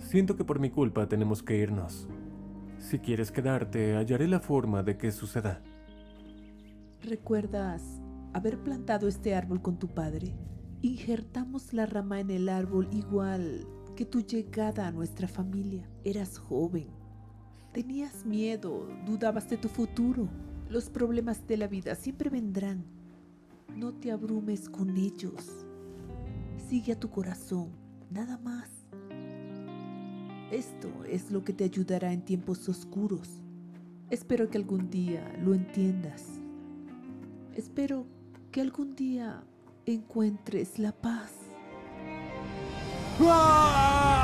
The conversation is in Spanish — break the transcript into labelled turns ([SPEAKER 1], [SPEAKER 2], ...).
[SPEAKER 1] siento que por mi culpa tenemos que irnos. Si quieres quedarte, hallaré la forma de que suceda.
[SPEAKER 2] ¿Recuerdas haber plantado este árbol con tu padre? Injertamos la rama en el árbol igual que tu llegada a nuestra familia. Eras joven, tenías miedo, dudabas de tu futuro. Los problemas de la vida siempre vendrán. No te abrumes con ellos. Sigue a tu corazón, nada más. Esto es lo que te ayudará en tiempos oscuros. Espero que algún día lo entiendas. Espero que algún día encuentres la paz.
[SPEAKER 1] ¡Ah!